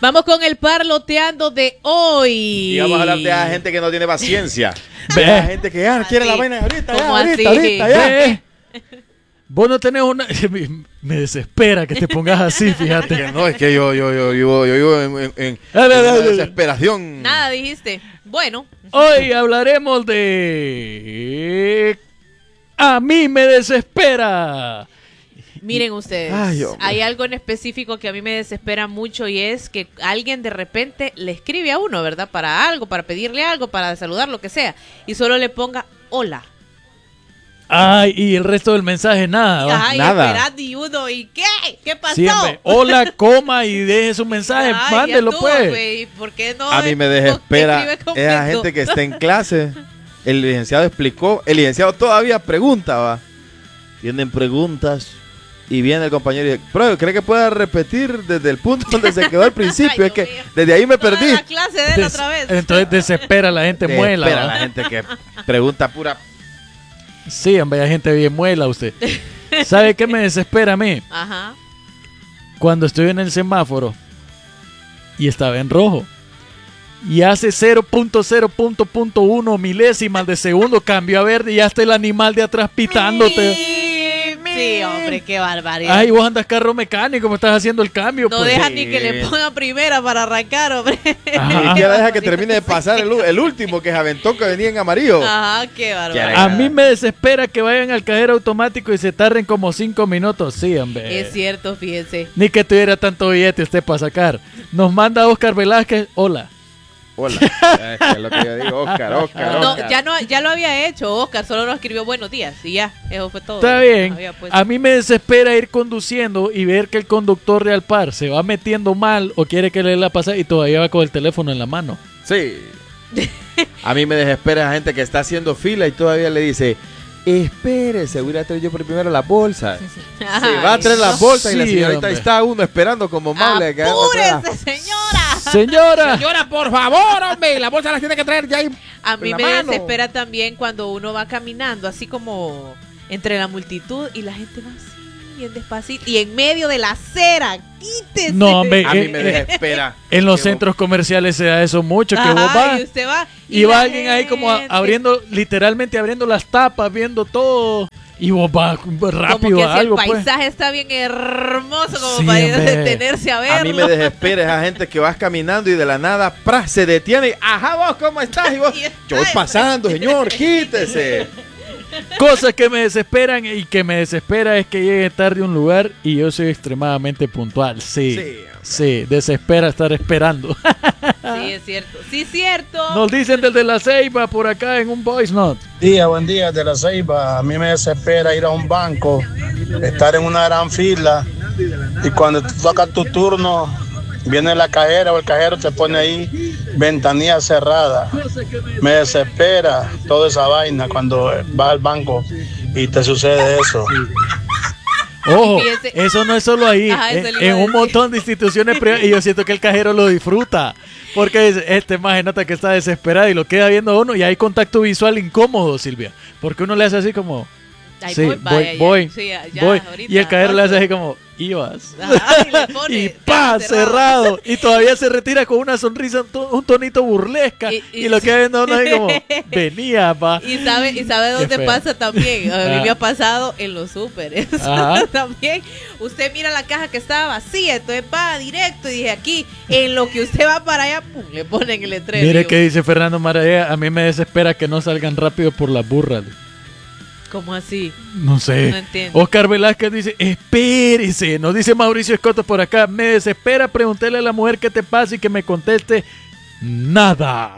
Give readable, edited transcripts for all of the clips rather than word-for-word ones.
Vamos con el parloteando de hoy. Y vamos a hablar de la gente que no tiene paciencia. De la gente que quiere la vaina ahorita, ya. Vos no tenés una... Me desespera que te pongas así, fíjate. Que no, es que yo vivo en desesperación. Nada dijiste. Bueno. Hoy hablaremos de... A mí me desespera. Miren ustedes, hay algo en específico que a mí me desespera mucho y es que alguien de repente le escribe a uno, ¿verdad? Para algo, para pedirle algo, para saludar, lo que sea. Y solo le ponga hola. Ay, y el resto del mensaje nada. Ay, nada. Esperad y uno, ¿y qué? ¿Qué pasó? Siempre, hola, coma y deje su mensaje. Ay, mándelo pues. Wey, ¿por qué no? A mí me desespera esa gente que está en clase. El licenciado explicó, el licenciado todavía pregunta, va. Tienen preguntas. Y viene el compañero y dice, pero ¿cree que pueda repetir desde el punto donde se quedó al principio? Ay, es que desde ahí me perdí. La clase de él otra vez. Entonces desespera a la gente muela. Desespera a la gente que pregunta pura. Sí, hombre, hay gente bien muela usted. ¿Sabe qué me desespera a mí? Ajá. Cuando estoy en el semáforo y estaba en rojo y hace 0.0.1 milésimas de segundo cambió a verde y ya está el animal de atrás pitándote. Sí, hombre, qué barbaridad. Ay, vos andas carro mecánico, me estás haciendo el cambio. No pues. deja ni que le ponga primera para arrancar, hombre. Ni siquiera deja que termine de pasar el último que se aventó que venía en amarillo. Ajá, qué barbaridad. A mí me desespera que vayan al cajero automático y se tarden como 5 minutos. Sí, hombre. Es cierto, fíjense. Ni que tuviera tanto billete usted para sacar. Nos manda Oscar Velázquez, hola. Hola, es lo que yo digo, Oscar. No, ya lo había hecho, Oscar, solo nos escribió buenos días y ya, eso fue todo. Está bien, a mí me desespera ir conduciendo y ver que el conductor de al par se va metiendo mal o quiere que le dé la pasada y todavía va con el teléfono en la mano. Sí, a mí me desespera la gente que está haciendo fila y todavía le dice, espérese, voy a traer yo primero la bolsa. Sí. Se va a traer las bolsas y la señorita ahí está uno esperando como amable. ¡Apúrese, señora! Señora, por favor, hombre, la bolsa la tiene que traer ya ahí. A mí me desespera también cuando uno va caminando así como entre la multitud y la gente va así bien despacito y en medio de la acera, quítese. No, hombre, a mí me desespera. En los centros comerciales se da eso mucho, que vos vas y usted va y va alguien ahí como literalmente abriendo las tapas, viendo todo. Y vos vas rápido como que a algo, el paisaje pues. Está bien hermoso como para ir a detenerse a verlo. A mí me desespera esa gente que vas caminando y de la nada se detiene y, ajá, vos, ¿cómo estás? Y vos, yo voy pasando, señor, quítese. Cosas que me desesperan y que me desespera es que llegue tarde a un lugar y yo soy extremadamente puntual. Sí, desespera estar esperando. Sí, es cierto. Sí, cierto. Nos dicen desde La Ceiba por acá en un voice note. Buen día de La Ceiba. A mí me desespera ir a un banco, estar en una gran fila y cuando te toca tu turno, viene la cajera o el cajero te pone ahí ventanilla cerrada. Me desespera toda esa vaina cuando vas al banco y te sucede eso. Ojo, eso no es solo ahí, en un montón de instituciones privadas y yo siento que el cajero lo disfruta porque este maje nota que está desesperado y lo queda viendo a uno y hay contacto visual incómodo, Silvia, porque uno le hace así como voy y el cajero le hace así como ibas y pa, cerrado y todavía se retira con una sonrisa un tonito burlesca y lo queda viendo a uno ahí como venía pa. Y sabe dónde pasa también. A mí me ha pasado en los súperes también. Usted mira la caja que estaba vacía, entonces va directo y dice aquí, en lo que usted va para allá, pum, le ponen el letrero. Mire que dice Fernando Maraya, a mí me desespera que no salgan rápido por las burras. ¿Cómo así? No sé. No entiendo. Oscar Velázquez dice, espérese. Nos dice Mauricio Escoto por acá. Me desespera preguntarle a la mujer qué te pasa y que me conteste nada.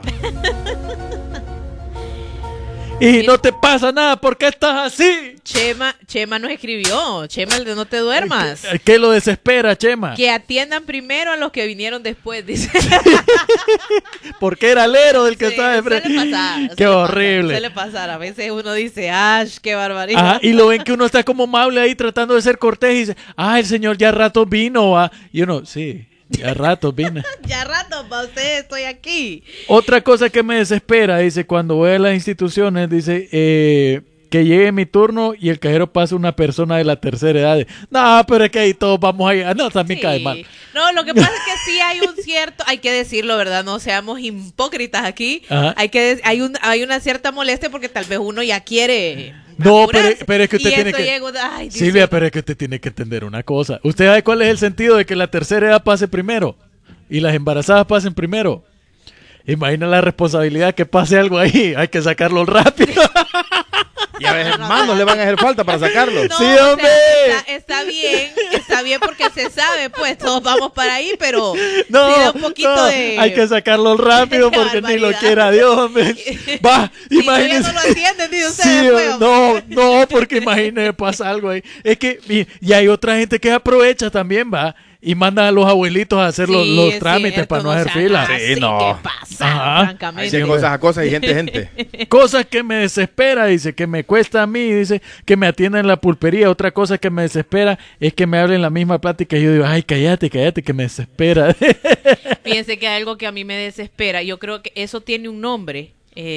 Y no te pasa nada, ¿por qué estás así? Chema nos escribió. Chema, el de no te duermas. ¿Qué lo desespera, Chema? Que atiendan primero a los que vinieron después, dice. Porque era el héroe del que estaba de frente. Qué horrible. Suele pasar. A veces uno dice, qué barbaridad. Ajá, y lo ven que uno está como amable ahí tratando de ser cortés y dice, el señor ya rato vino, ¿va? Y uno, sí. Ya rato vine. Ya rato para ustedes estoy aquí. Otra cosa que me desespera, dice, cuando voy a las instituciones, dice, que llegue mi turno y el cajero pase una persona de la tercera edad. No, pero es que ahí todos vamos a ir. No, también cae mal. No, lo que pasa es que sí hay un cierto, hay que decirlo, ¿verdad? No seamos hipócritas aquí. Hay una cierta molestia porque tal vez uno ya quiere... No, pero es que usted tiene que... Silvia, pero es que usted tiene que entender una cosa. ¿Usted sabe cuál es el sentido de que la tercera edad pase primero y las embarazadas pasen primero? Imagina la responsabilidad que pase algo ahí. Hay que sacarlo rápido. Y a veces manos le van a hacer falta para sacarlo. No, sí, hombre. Está bien porque se sabe, pues todos vamos para ahí, pero no, un poquito de... Hay que sacarlo rápido porque ni lo quiera Dios, hombre. Va, imagínese. No lo entienden, ni ustedes. Sí, no, porque imagínese, pasa algo ahí. Es que, y hay otra gente que aprovecha también, va. Y mandan a los abuelitos a hacer los trámites para no hacer fila. Sí, no. ¿Qué pasa? Francamente. Hay cosas a cosas y gente. Cosas que me desespera, dice, que me cuesta a mí, dice, que me atiendan en la pulpería. Otra cosa que me desespera es que me hablen la misma plática y yo digo, ay, cállate, que me desespera. Fíjense que hay algo que a mí me desespera. Yo creo que eso tiene un nombre,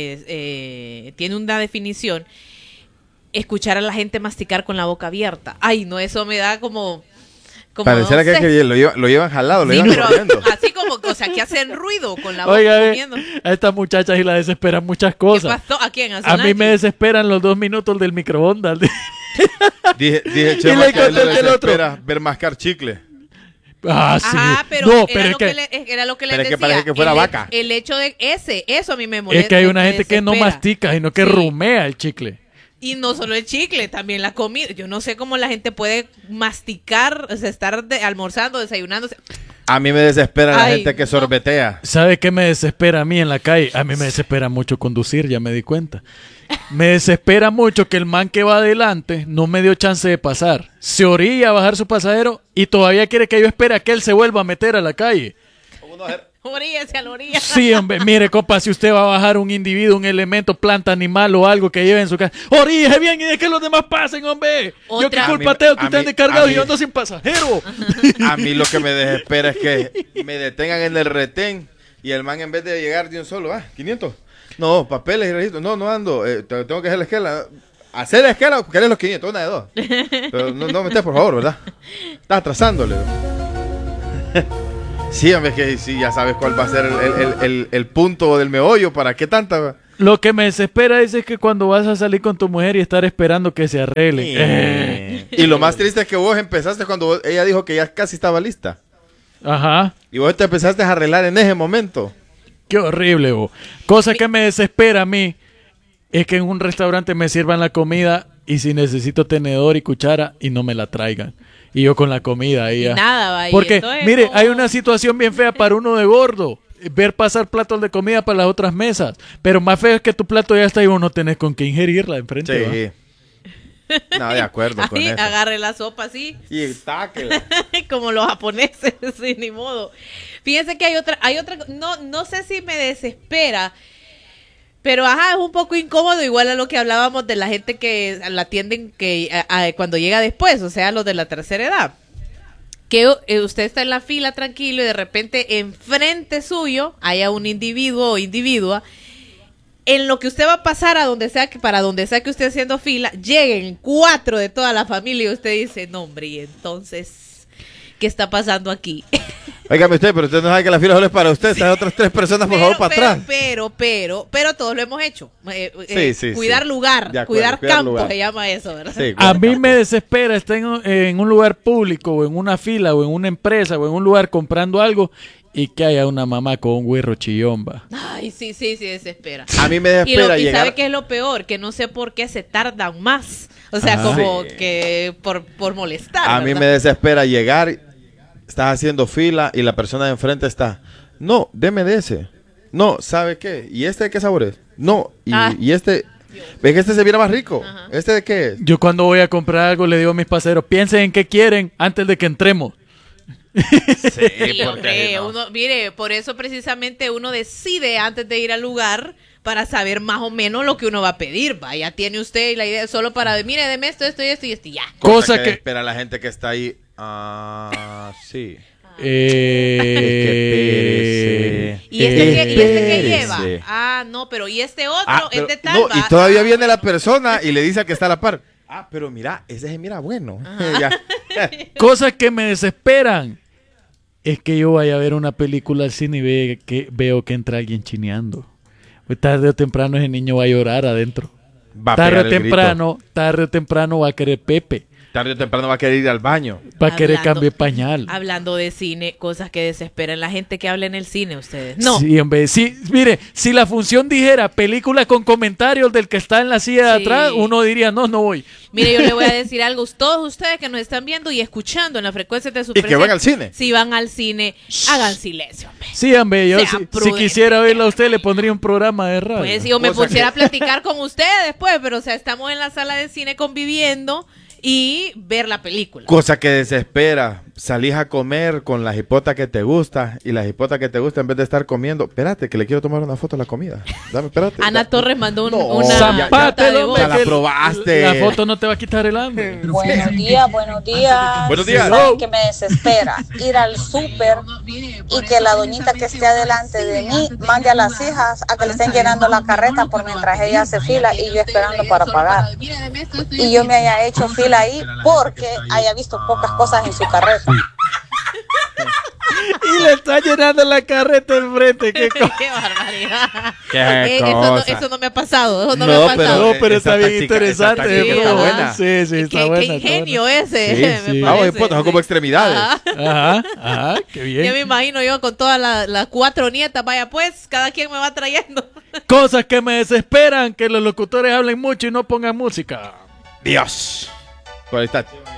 tiene una definición. Escuchar a la gente masticar con la boca abierta. Ay, no, eso me da como pareciera no sé. que lo llevan jalado, lo llevan corriendo. Así como, o sea, que hacen ruido con la boca. Oiga, comiendo. A estas muchachas sí la desesperan muchas cosas. ¿Qué pasó? ¿A quién? A mí me desesperan los 2 minutos del microondas. Dije Chema, que le desespera ver mascar chicle. Ah, sí. Ajá, pero no, era lo que les decía. Que parece que fuera vaca. El hecho de eso a mí me molesta. Es que hay una gente que no mastica, sino que rumea el chicle. Y no solo el chicle, también la comida. Yo no sé cómo la gente puede masticar, o sea, estar almorzando, desayunando. A mí me desespera la gente que sorbetea. ¿Sabe qué me desespera a mí en la calle? A mí me desespera mucho conducir, ya me di cuenta. Me desespera mucho que el man que va adelante no me dio chance de pasar. Se orilla a bajar su pasajero y todavía quiere que yo espere a que él se vuelva a meter a la calle. Oríllese a la orilla. Sí, hombre, mire, compa, si usted va a bajar un individuo, un elemento, planta, animal o algo que lleve en su casa, oríllese bien y de que los demás pasen, hombre. Yo qué culpa tengo que usted ande cargado y yo ando sin pasajero. A mí lo que me desespera es que me detengan en el retén y el man en vez de llegar de un solo, 500. No, papeles y registros. No ando, tengo que hacer la esquela. Hacer la esquela, querés los 500, una de dos. Pero no metes, por favor, ¿verdad? Estás atrasándole. Sí, hombre, que sí, ya sabes cuál va a ser el punto del meollo. ¿Para qué tanta? Lo que me desespera es que cuando vas a salir con tu mujer y estar esperando que se arregle. Y lo más triste es que vos empezaste cuando ella dijo que ya casi estaba lista. Ajá. Y vos te empezaste a arreglar en ese momento. Qué horrible, vos. Cosa que me desespera a mí es que en un restaurante me sirvan la comida y si necesito tenedor y cuchara y no me la traigan. Y yo con la comida ahí. Nada, va ahí. Porque, mire, hay una situación bien fea para uno de gordo. Ver pasar platos de comida para las otras mesas. Pero más feo es que tu plato ya está y vos no tenés con qué ingerirla enfrente. Sí. No, de acuerdo con eso. Agarre la sopa así. Y táquela. Como los japoneses, sí, ni modo. Fíjense que hay otra, no sé si me desespera. Pero es un poco incómodo, igual a lo que hablábamos de la gente que la atienden cuando llega después, o sea, los de la tercera edad. Que usted está en la fila tranquilo y de repente enfrente suyo haya un individuo o individua. En lo que usted va a pasar para donde sea que usted haciendo fila, lleguen 4 de toda la familia y usted dice, no hombre, y entonces, ¿qué está pasando aquí? Óigame usted, pero usted no sabe que la fila solo es para usted. Estas otras 3 personas, por favor, para atrás. Pero todos lo hemos hecho. Sí. Cuidar lugar, acuerdo, cuidar campo, lugar. se llama eso, ¿verdad? Sí, a mí me desespera estar en un lugar público o en una fila o en una empresa o en un lugar comprando algo y que haya una mamá con un güirro chillón, va. Ay, sí, desespera. A mí me desespera y llegar... ¿sabe qué es lo peor? Que no sé por qué se tardan más. O sea, como que por molestar. A mí me desespera llegar... Estás haciendo fila y la persona de enfrente está, no, deme de ese. No, ¿sabe qué? ¿Y este de qué sabor es? No, y este, ¿ves que este se viera más rico? Ajá. ¿Este de qué es? Yo cuando voy a comprar algo le digo a mis paseros, piensen en qué quieren antes de que entremos. Sí, hombre, no. Mire, por eso precisamente uno decide antes de ir al lugar para saber más o menos lo que uno va a pedir. Ya tiene usted la idea solo para, mire, deme esto y esto y ya. Cosa que espera la gente que está ahí. Sí. ¿Y este qué lleva? Ah, no, pero y este otro es de tal. No, y todavía viene la persona y le dice que está a la par. Ah, pero mira, ese se mira bueno. Cosas que me desesperan es que yo vaya a ver una película al cine y veo que entra alguien chineando. Pues tarde o temprano ese niño va a llorar adentro. Tarde o temprano va a querer Pepe. Tarde o temprano va a querer ir al baño. Va a querer cambiar pañal. Hablando de cine, cosas que desesperan la gente que habla en el cine, ustedes. No. Sí, hombre. Sí, mire, si la función dijera película con comentarios del que está en la silla de atrás, uno diría, no voy. Mire, yo le voy a decir algo. Todos ustedes que nos están viendo y escuchando en la frecuencia de su presencia. Y que van al cine. Si van al cine, hagan silencio, hombre. Sí, hombre. Yo si quisiera oírla a usted, le pondría un programa de radio. Pues si yo me pusiera a platicar con ustedes, pues, pero o sea, estamos en la sala de cine conviviendo y ver la película. Cosa que desespera. Salís a comer con la jipota que te gusta y la jipota que te gusta en vez de estar comiendo. Espérate, que le quiero tomar una foto a la comida. Dame, espérate. Ana Torres mandó una zapate, ya la probaste. La foto no te va a quitar el hambre. Buenos días. Buenos días. ¿Sabes qué me desespera? Ir al súper y que la doñita que esté adelante de mí mande a las hijas a que le estén llenando la carreta por mientras ella hace fila y yo esperando para pagar. Y yo me haya hecho fila ahí porque haya visto pocas cosas en su carreta. Y le está llenando la carreta enfrente. Qué barbaridad. Eso no me ha pasado. Eso no me ha pasado. Pero está bien interesante. Está buena. Sí, está buena. Qué ingenio ese. Sí. Vamos, son como extremidades. Ajá, qué bien. Ya me imagino yo con todas las 4 nietas. Vaya pues, cada quien me va trayendo. Cosas que me desesperan, que los locutores hablen mucho y no pongan música. Dios. Por ahí está.